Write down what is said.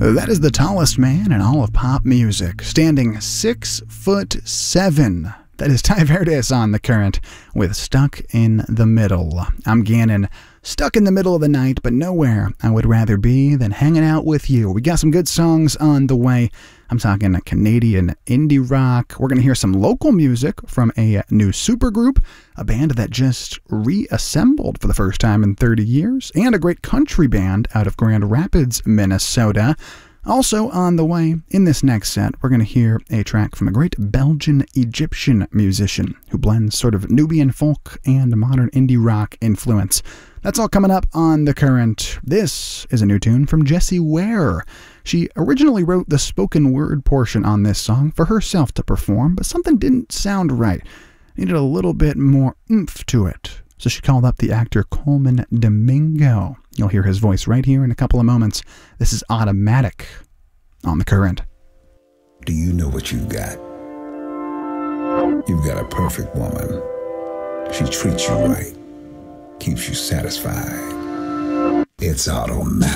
That is the tallest man in all of pop music, standing 6'7". That is Ty Verdes on The Current with Stuck in the Middle. I'm Gannon, stuck in the middle of the night, but nowhere I would rather be than hanging out with you. We got some good songs on the way. I'm talking Canadian indie rock. We're going to hear some local music from a new supergroup, a band that just reassembled for the first time in 30 years, and a great country band out of Grand Rapids, Minnesota. Also on the way, in this next set, we're going to hear a track from a great Belgian-Egyptian musician who blends sort of Nubian folk and modern indie rock influence. That's all coming up on The Current. This is a new tune from Jessie Ware. She originally wrote the spoken word portion on this song for herself to perform, but something didn't sound right. Needed a little bit more oomph to it. So she called up the actor Coleman Domingo. You'll hear his voice right here in a couple of moments. This is Automatic on The Current. Do you know what you've got? You've got a perfect woman. She treats you right, keeps you satisfied. It's automatic.